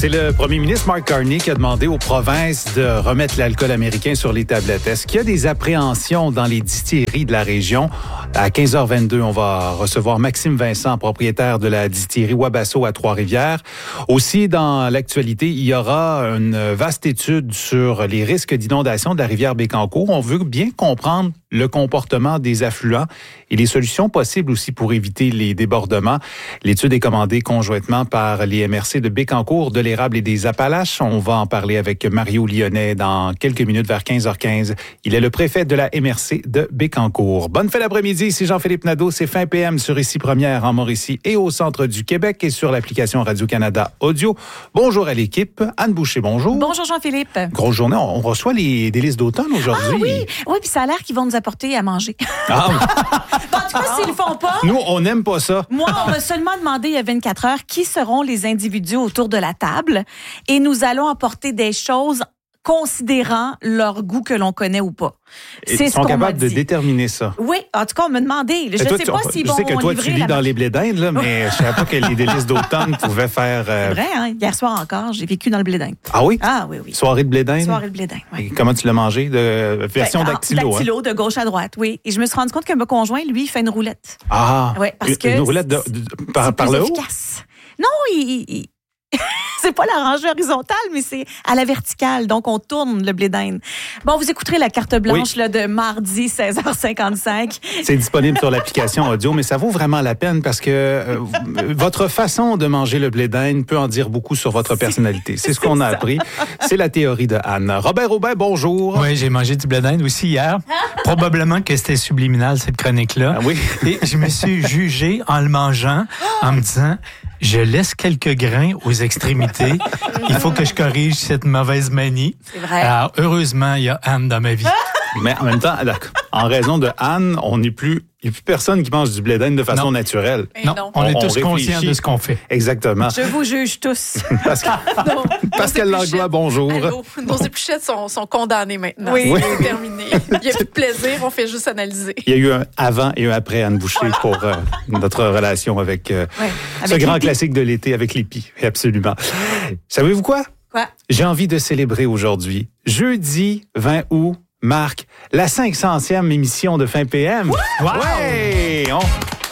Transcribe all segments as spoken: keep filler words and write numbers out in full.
C'est le premier ministre Mark Carney qui a demandé aux provinces de remettre l'alcool américain sur les tablettes. Est-ce qu'il y a des appréhensions dans les distilleries de la région? À quinze heures vingt-deux, on va recevoir Maxime Vincent, propriétaire de la distillerie Wabasso à Trois-Rivières. Aussi, dans l'actualité, il y aura une vaste étude sur les risques d'inondation de la rivière Bécancour. On veut bien comprendre le comportement des affluents et les solutions possibles aussi pour éviter les débordements. L'étude est commandée conjointement par les M R C de Bécancour, de l'Érable et des Appalaches. On va en parler avec Mario Lyonnais dans quelques minutes vers quinze heures quinze. Il est le préfet de la M R C de Bécancour. Bonne fin d'après-midi, ici Jean-Philippe Nadeau. C'est fin P M sur Ici Première en Mauricie et au centre du Québec et sur l'application Radio-Canada Audio. Bonjour à l'équipe. Anne Boucher, bonjour. Bonjour Jean-Philippe. Grosse journée. On reçoit les délices d'automne aujourd'hui. Ah oui, oui, puis ça a l'air qu'ils vont nous apporter à manger. Ah oui. Bon, en tout cas, s'ils le font pas... Nous, on n'aime pas ça. Moi, on m'a seulement demandé il y a vingt-quatre heures qui seront les individus autour de la table et nous allons apporter des choses considérant leur goût que l'on connaît ou pas. C'est Ils sont capables de déterminer ça. Oui, en tout cas, on m'a demandé. Je ne sais pas s'ils vont livrer. Je sais que toi, tu lis dans les blés d'Inde, là, mais je ne savais pas que les délices d'automne pouvaient faire... Euh... C'est vrai, hein? Hier soir encore, j'ai vécu dans le blé d'Inde. Ah oui? Ah oui, oui. Soirée de blé d'Inde? Soirée de blé d'Inde, oui. Et comment tu l'as mangé? De version ben, dactylo, Dactylo, hein? de gauche à droite, oui. Et je me suis rendu compte que mon conjoint, lui, fait une roulette. Ah! Ouais, parce une, que une roulette de, de, par, par le haut? Efficace. Non, il... il... c'est pas la rangée horizontale, mais c'est à la verticale. Donc, on tourne le blé d'Inde. Bon, vous écouterez la carte blanche oui. là, de mardi, seize heures cinquante-cinq. C'est disponible sur l'application audio, mais ça vaut vraiment la peine parce que euh, votre façon de manger le blé d'Inde peut en dire beaucoup sur votre personnalité. C'est, c'est ce qu'on a appris. C'est la théorie de Anne. Robert Aubin, bonjour. Oui, j'ai mangé du blé d'Inde aussi hier. Probablement que c'était subliminal, cette chronique-là. Ah oui? Et je me suis jugé en le mangeant, en me disant... Je laisse quelques grains aux extrémités. Il faut que je corrige cette mauvaise manie. C'est vrai. Alors, heureusement, il y a Anne dans ma vie. Mais en même temps, en raison de Anne, on n'est plus... Il n'y a plus personne qui mange du blé d'Inde de façon non. naturelle. Non, non, on, on est tous on conscients de ce qu'on fait. Exactement. Je vous juge tous. Parce que, non, Pascal Langlois, bonjour. Allô. Nos épluchettes sont, sont condamnées maintenant. Oui. C'est oui. terminé. Il n'y a plus de plaisir, on fait juste analyser. Il y a eu un avant et un après Anne Boucher pour euh, notre relation avec, euh, ouais, avec ce grand classique de l'été avec l'épi. Absolument. Savez-vous quoi? Quoi? J'ai envie de célébrer aujourd'hui, jeudi vingt août, marque la cinq centième émission de Fin P M. Wow! Ouais! On...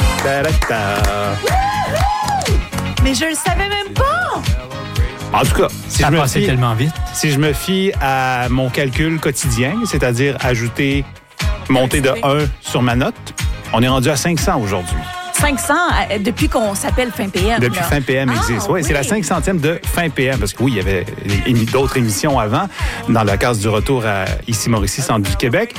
Mais je le savais même pas! En tout cas, si ça je me passait fie, tellement vite. Si je me fie à mon calcul quotidien, c'est-à-dire ajouter, monter de un sur ma note, on est rendu à cinq cents aujourd'hui. cinq cents euh, depuis qu'on s'appelle Fin P M. Depuis là. Fin P M existe. Ah, ouais, oui, c'est la cinq centième de Fin P M. Parce que oui, il y avait d'autres émissions avant, dans la case du retour à Ici Mauricie, centre du Québec.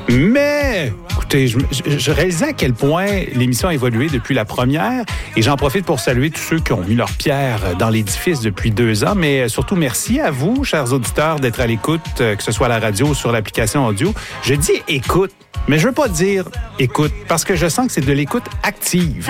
Mais, écoutez, je, je, je réalisais à quel point l'émission a évolué depuis la première. Et j'en profite pour saluer tous ceux qui ont mis leur pierre dans l'édifice depuis deux ans. Mais surtout, merci à vous, chers auditeurs, d'être à l'écoute, que ce soit à la radio ou sur l'application audio. Je dis écoute. Mais je veux pas dire écoute, parce que je sens que c'est de l'écoute active.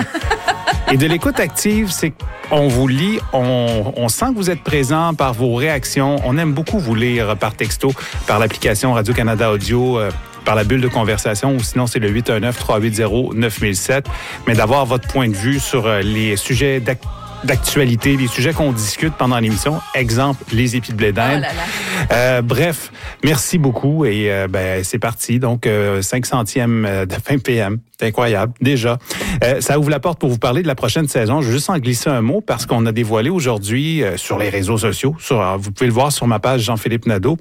Et de l'écoute active, c'est qu'on vous lit, on, on sent que vous êtes présent par vos réactions. On aime beaucoup vous lire par texto, par l'application Radio-Canada Audio, euh, par la bulle de conversation, ou sinon c'est le huit un neuf, trois huit zéro, neuf mille sept. Mais d'avoir votre point de vue sur euh, les sujets d'actualité, d'actualité, les sujets qu'on discute pendant l'émission. Exemple, les épis de blé d'Inde. Oh là là. Euh, bref, merci beaucoup et euh, ben c'est parti. Donc, euh, cinq centième de Fin P M. C'est incroyable, déjà. Euh, ça ouvre la porte pour vous parler de la prochaine saison. Je veux juste en glisser un mot parce qu'on a dévoilé aujourd'hui euh, sur les réseaux sociaux, sur, vous pouvez le voir sur ma page Jean-Philippe Nadeau,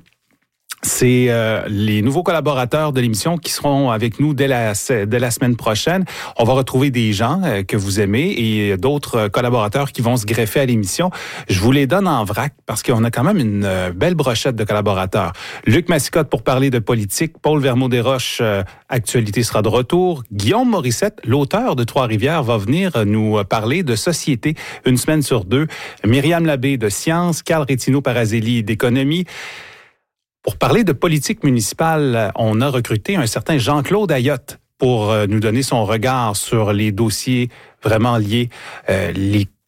c'est euh, les nouveaux collaborateurs de l'émission qui seront avec nous dès la, dès la semaine prochaine. On va retrouver des gens euh, que vous aimez et d'autres collaborateurs qui vont se greffer à l'émission. Je vous les donne en vrac parce qu'on a quand même une euh, belle brochette de collaborateurs. Luc Massicotte pour parler de politique. Paul Vermeau-Desroches, euh, Actualité sera de retour. Guillaume Morissette, l'auteur de Trois-Rivières, va venir nous parler de société une semaine sur deux. Myriam Labbé de Sciences, Carl Rétino-Parazelli d'économie. Pour parler de politique municipale, on a recruté un certain Jean-Claude Ayotte pour nous donner son regard sur les dossiers vraiment liés, euh, les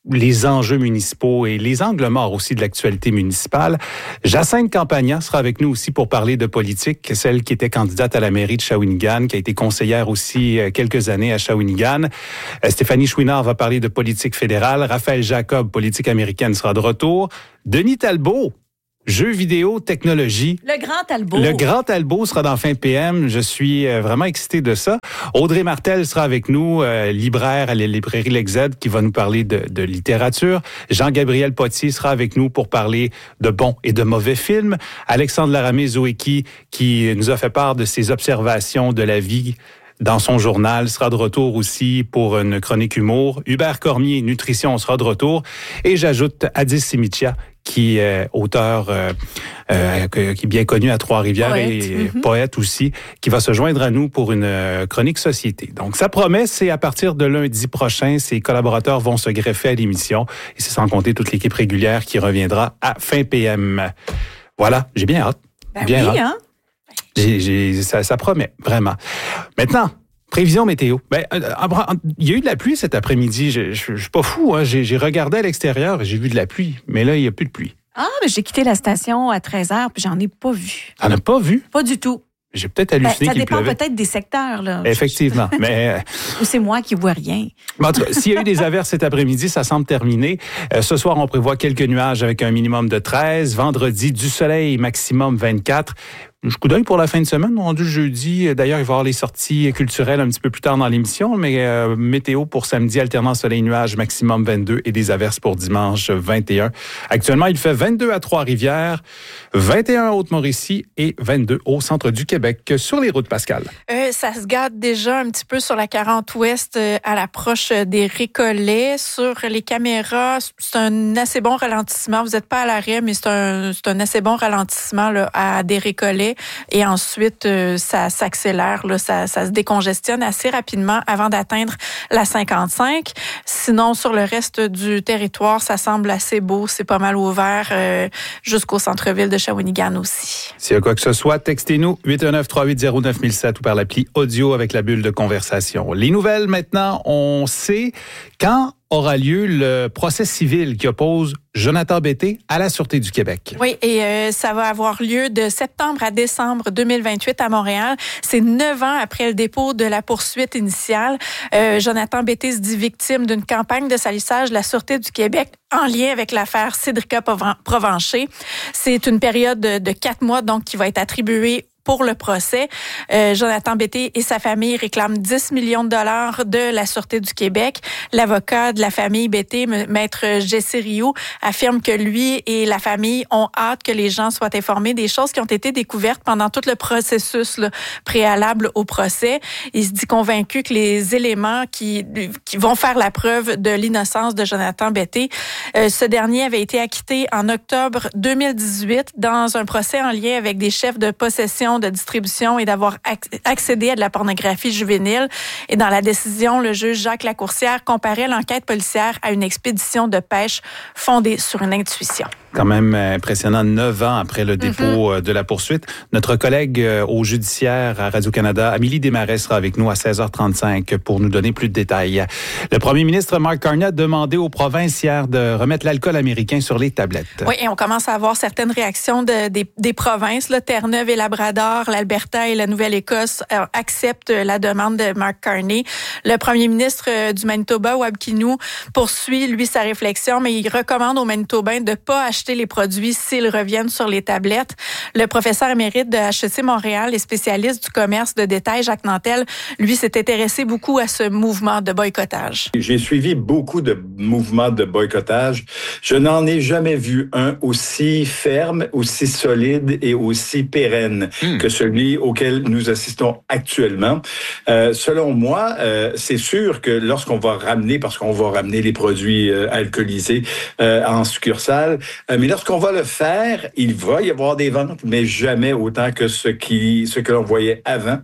les enjeux municipaux et les angles morts aussi de l'actualité municipale. Jacinthe Campagna sera avec nous aussi pour parler de politique, celle qui était candidate à la mairie de Shawinigan, qui a été conseillère aussi quelques années à Shawinigan. Stéphanie Chouinard va parler de politique fédérale. Raphaël Jacob, politique américaine, sera de retour. Denis Talbot, jeux vidéo, technologie. Le grand Talbot. Le grand Talbot sera dans Fin P M. Je suis vraiment excité de ça. Audrey Martel sera avec nous, euh, libraire à la librairie L'Exed, qui va nous parler de, de littérature. Jean-Gabriel Potier sera avec nous pour parler de bons et de mauvais films. Alexandre Laramé-Zoéki, qui nous a fait part de ses observations de la vie dans son journal, sera de retour aussi pour une chronique humour. Hubert Cormier, nutrition, sera de retour. Et j'ajoute Addis Simitia, qui est auteur euh, euh, qui est bien connu à Trois-Rivières poète. et mm-hmm. poète aussi, qui va se joindre à nous pour une euh, chronique société. Donc, sa promesse, c'est à partir de lundi prochain, ses collaborateurs vont se greffer à l'émission, et c'est sans compter toute l'équipe régulière qui reviendra à Fin P M. Voilà, j'ai bien hâte. Ben bien oui, hâte. hein? J'ai, j'ai, ça, ça promet, vraiment. Maintenant, prévision météo. Ben, il y a eu de la pluie cet après-midi. Je, je, je suis pas fou, hein. J'ai, j'ai regardé à l'extérieur et j'ai vu de la pluie. Mais là, il n'y a plus de pluie. Ah, mais j'ai quitté la station à treize heures puis j'en ai pas vu. T'en as pas vu? Pas du tout. J'ai peut-être halluciné ben, qu'il pleuvait. Ça dépend peut-être des secteurs, là. Effectivement. mais Ou c'est moi qui vois rien. En tout cas, s'il y a eu des averses cet après-midi, ça semble terminé. Euh, ce soir, on prévoit quelques nuages avec un minimum de treize. Vendredi, du soleil, maximum vingt-quatre. Un coup d'œil pour la fin de semaine, rendu jeudi. D'ailleurs, il va y avoir les sorties culturelles un petit peu plus tard dans l'émission, mais euh, météo pour samedi, alternant soleil-nuage, maximum vingt-deux et des averses pour dimanche, vingt et un. Actuellement, il fait vingt-deux à Trois-Rivières, vingt et un à Haute-Mauricie et vingt-deux au centre du Québec. Sur les routes, Pascal. Euh, ça se gâte déjà un petit peu sur la quarante ouest euh, à l'approche des Récollets. Sur les caméras, c'est un assez bon ralentissement. Vous n'êtes pas à l'arrêt, mais c'est un, c'est un assez bon ralentissement là, à des Récollets. Et ensuite, euh, ça s'accélère, là, ça, ça se décongestionne assez rapidement avant d'atteindre la cinquante-cinq. Sinon, sur le reste du territoire, ça semble assez beau. C'est pas mal ouvert euh, jusqu'au centre-ville de Shawinigan aussi. S'il y a quoi que ce soit, textez-nous huit un neuf, trois huit zéro, neuf mille sept ou par l'appli audio avec la bulle de conversation. Les nouvelles, maintenant, on sait quand aura lieu le procès civil qui oppose Jonathan Betté à la Sûreté du Québec. Oui, et euh, ça va avoir lieu de septembre à décembre deux mille vingt-huit à Montréal. C'est neuf ans après le dépôt de la poursuite initiale. Euh, Jonathan Betté se dit victime d'une campagne de salissage de la Sûreté du Québec en lien avec l'affaire Cédrica Provencher. C'est une période de, de quatre mois donc qui va être attribuée pour le procès. Euh, Jonathan Betté et sa famille réclament dix millions de dollars de la Sûreté du Québec. L'avocat de la famille Betté, maître Jesse Rioux, affirme que lui et la famille ont hâte que les gens soient informés des choses qui ont été découvertes pendant tout le processus là, préalable au procès. Il se dit convaincu que les éléments qui, qui vont faire la preuve de l'innocence de Jonathan Betté, euh, ce dernier avait été acquitté en octobre deux mille dix-huit dans un procès en lien avec des chefs de possession de distribution et d'avoir accédé à de la pornographie juvénile. Et dans la décision, le juge Jacques Lacourcière comparait l'enquête policière à une expédition de pêche fondée sur une intuition. Quand même impressionnant, neuf ans après le dépôt mm-hmm. de la poursuite. Notre collègue au judiciaire à Radio-Canada, Amélie Desmarais, sera avec nous à seize heures trente-cinq pour nous donner plus de détails. Le premier ministre Mark Carney a demandé aux provinces hier de remettre l'alcool américain sur les tablettes. Oui, et on commence à avoir certaines réactions de, des, des provinces. Là, Terre-Neuve et Labrador, l'Alberta et la Nouvelle-Écosse euh, acceptent la demande de Mark Carney. Le premier ministre du Manitoba, Wab Kinew, poursuit, lui, sa réflexion, mais il recommande aux Manitobains de ne pas acheter les produits s'ils reviennent sur les tablettes. Le professeur émérite de H E C Montréal et spécialiste du commerce de détail, Jacques Nantel, lui, s'est intéressé beaucoup à ce mouvement de boycottage. J'ai suivi beaucoup de mouvements de boycottage. Je n'en ai jamais vu un aussi ferme, aussi solide et aussi pérenne mmh. que celui auquel nous assistons actuellement. Euh, selon moi, euh, c'est sûr que lorsqu'on va ramener, parce qu'on va ramener les produits euh, alcoolisés euh, en succursale, euh, mais lorsqu'on va le faire, il va y avoir des ventes, mais jamais autant que ce qui, ce que l'on voyait avant.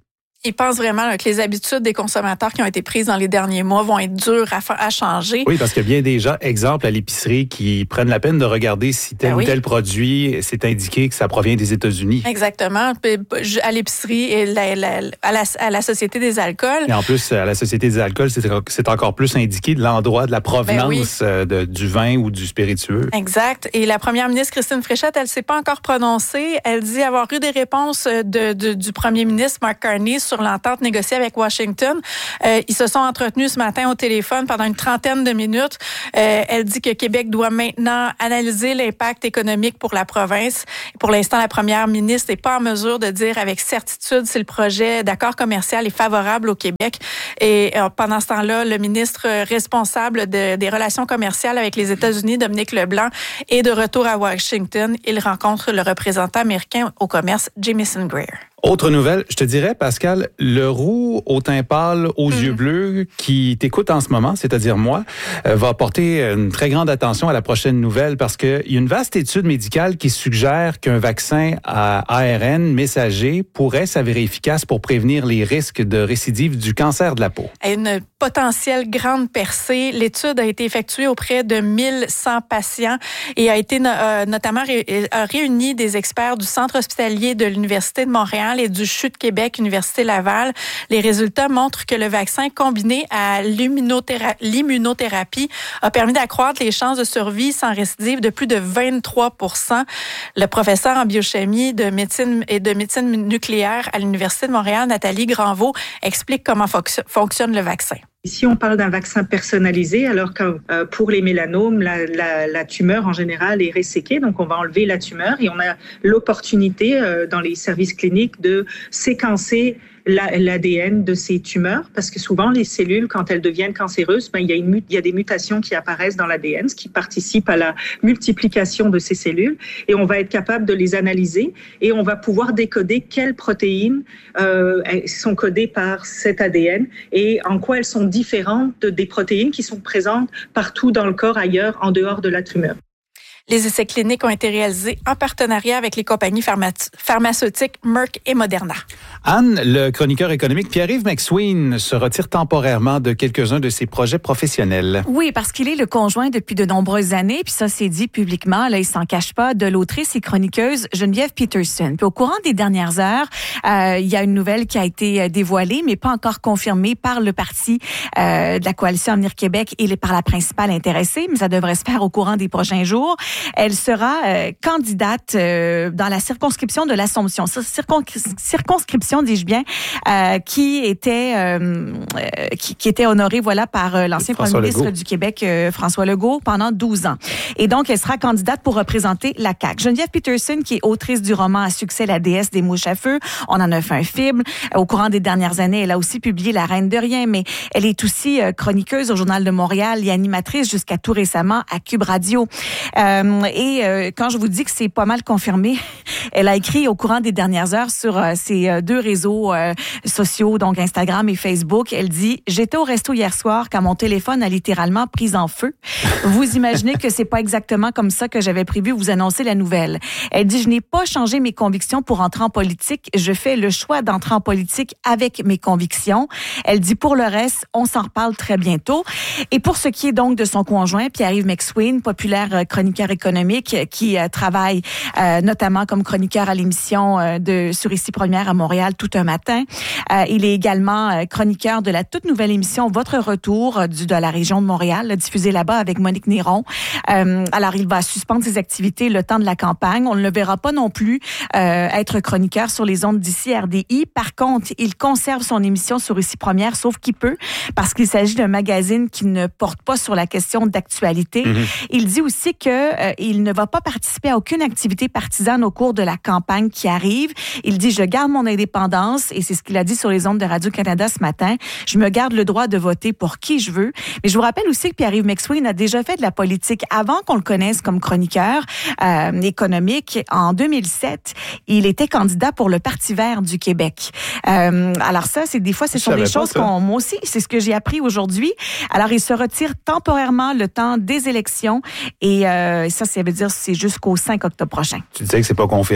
Il pense vraiment là, que les habitudes des consommateurs qui ont été prises dans les derniers mois vont être dures à, à changer. Oui, parce qu'il y a bien des gens, exemple à l'épicerie, qui prennent la peine de regarder si tel ben oui. ou tel produit, c'est indiqué que ça provient des États-Unis. Exactement. À l'épicerie et la, la, à, la, à la Société des alcools. Et en plus, à la Société des alcools, c'est, c'est encore plus indiqué de l'endroit, de la provenance ben oui. de, du vin ou du spiritueux. Exact. Et la première ministre, Christine Fréchette, elle ne s'est pas encore prononcée. Elle dit avoir eu des réponses de, de, du premier ministre, Mark Carney, sur l'entente négociée avec Washington. Euh, ils se sont entretenus ce matin au téléphone pendant une trentaine de minutes. Euh, elle dit que Québec doit maintenant analyser l'impact économique pour la province. Pour l'instant, la première ministre n'est pas en mesure de dire avec certitude si le projet d'accord commercial est favorable au Québec. Et euh, pendant ce temps-là, le ministre responsable de, des relations commerciales avec les États-Unis, Dominique Leblanc, est de retour à Washington. Il rencontre le représentant américain au commerce, Jamieson Greer. Autre nouvelle, je te dirais, Pascal, le roux au teint pâle, aux mmh. yeux bleus, qui t'écoute en ce moment, c'est-à-dire moi, euh, va porter une très grande attention à la prochaine nouvelle parce qu'il y a une vaste étude médicale qui suggère qu'un vaccin à A R N messager pourrait s'avérer efficace pour prévenir les risques de récidive du cancer de la peau. Une potentielle grande percée. L'étude a été effectuée auprès de mille cent patients et a été euh, notamment ré, a réuni des experts du Centre hospitalier de l'Université de Montréal et du C H U de Québec, Université Laval. Les résultats montrent que le vaccin combiné à l'immunothérapie, l'immunothérapie a permis d'accroître les chances de survie sans récidive de plus de vingt-trois pour cent. Le professeur en biochimie de médecine et de médecine nucléaire à l'Université de Montréal, Nathalie Granvaux, explique comment fonc- fonctionne le vaccin. Ici, on parle d'un vaccin personnalisé, alors que euh, pour les mélanomes, la, la, la tumeur en général est resséquée, donc on va enlever la tumeur et on a l'opportunité euh, dans les services cliniques de séquencer la, l'A D N de ces tumeurs, parce que souvent les cellules, quand elles deviennent cancéreuses, ben, il y a une, il y a des mutations qui apparaissent dans l'A D N, ce qui participe à la multiplication de ces cellules, et on va être capable de les analyser et on va pouvoir décoder quelles protéines euh, sont codées par cet A D N et en quoi elles sont différentes de, des protéines qui sont présentes partout dans le corps ailleurs, en dehors de la tumeur. Les essais cliniques ont été réalisés en partenariat avec les compagnies pharma- pharmaceutiques Merck et Moderna. Anne, le chroniqueur économique Pierre-Yves McSween se retire temporairement de quelques-uns de ses projets professionnels. Oui, parce qu'il est le conjoint depuis de nombreuses années, puis ça c'est dit publiquement, là il s'en cache pas, de l'autrice et chroniqueuse Geneviève Peterson. Puis au courant des dernières heures, euh, il y a une nouvelle qui a été dévoilée, mais pas encore confirmée par le parti euh, de la coalition Avenir Québec et par la principale intéressée, mais ça devrait se faire au courant des prochains jours. Elle sera euh, candidate euh, dans la circonscription de l'Assomption. Circon- circonscription, dis-je bien, euh, qui était euh, qui, qui était honorée, voilà, par euh, l'ancien premier ministre du Québec, euh, François Legault, pendant douze ans. Et donc, elle sera candidate pour représenter la C A Q. Geneviève Peterson, qui est autrice du roman à succès La déesse des mouches à feu, on en a fait un film. Au courant des dernières années, elle a aussi publié La reine de rien, mais elle est aussi euh, chroniqueuse au Journal de Montréal et animatrice jusqu'à tout récemment à Cube Radio. Euh, Et euh, quand je vous dis que c'est pas mal confirmé, elle a écrit au courant des dernières heures sur euh, ses euh, deux réseaux euh, sociaux, donc Instagram et Facebook. Elle dit « J'étais au resto hier soir quand mon téléphone a littéralement pris en feu. Vous imaginez que c'est pas exactement comme ça que j'avais prévu vous annoncer la nouvelle. » Elle dit « Je n'ai pas changé mes convictions pour entrer en politique. Je fais le choix d'entrer en politique avec mes convictions. » Elle dit « Pour le reste, on s'en reparle très bientôt. » Et pour ce qui est donc de son conjoint, Pierre-Yves McSween, populaire chroniqueur économique qui euh, travaille euh, notamment comme chroniqueur à l'émission euh, de Sur Ici Première à Montréal tout un matin. Euh, il est également euh, chroniqueur de la toute nouvelle émission Votre Retour euh, du, de la région de Montréal, diffusée là-bas avec Monique Néron. Euh, alors, il va suspendre ses activités le temps de la campagne. On ne le verra pas non plus euh, être chroniqueur sur les ondes d'ici R D I. Par contre, il conserve son émission Sur Ici Première, sauf qu'il peut, parce qu'il s'agit d'un magazine qui ne porte pas sur la question d'actualité. Mm-hmm. Il dit aussi que euh, il ne va pas participer à aucune activité partisane au cours de la campagne qui arrive. Il dit « Je garde mon indépendance » et c'est ce qu'il a dit sur les ondes de Radio-Canada ce matin. « Je me garde le droit de voter pour qui je veux. » Mais je vous rappelle aussi que Pierre-Yves McSween a déjà fait de la politique avant qu'on le connaisse comme chroniqueur euh, économique. En deux mille sept, il était candidat pour le Parti vert du Québec. Euh, alors ça, c'est des fois, ce sont des choses qu'on... Moi aussi, c'est ce que j'ai appris aujourd'hui. Alors, il se retire temporairement le temps des élections et euh, ça, ça veut dire c'est jusqu'au cinq octobre prochain. Tu disais que c'est pas confirmé.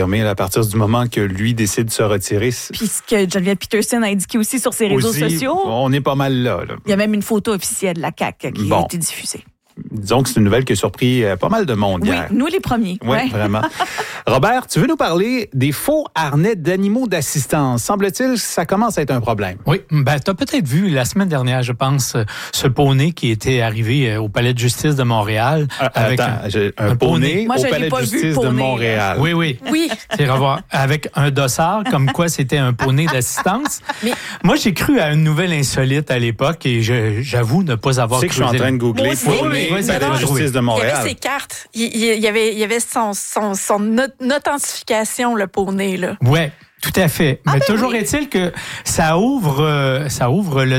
confirmer là, à partir du moment que lui décide de se retirer. Puis ce que Geneviève Peterson a indiqué aussi sur ses réseaux aussi, sociaux. On est pas mal là, là. Il y a même une photo officielle de la C A Q qui bon. a été diffusée. Disons que c'est une nouvelle qui a surpris pas mal de monde Oui, hier. nous les premiers. Oui, ouais. vraiment. Robert, tu veux nous parler des faux harnais d'animaux d'assistance. Semble-t-il que ça commence à être un problème. Oui, ben, tu as peut-être vu la semaine dernière, je pense, ce poney qui était arrivé au Palais de justice de Montréal. Euh, avec attends, un, j'ai un, un poney, poney. Moi, au je l'ai Palais pas de vu, justice poney, de Montréal. Oui, oui. Oui. C'est revoir avec un dossard, comme quoi c'était un poney d'assistance. Mais... Moi, j'ai cru à une nouvelle insolite à l'époque et je, j'avoue ne pas avoir Tu sais que je suis en train de googler Moi aussi. poney, Oui, oui, Palais de oui. justice de Il y avait Montréal. ses cartes. Il, il y avait, il y avait son, son, son authentification, le poney, là. Ouais, tout à fait. Ah, Mais ben toujours oui. est-il que ça ouvre, euh, ça ouvre le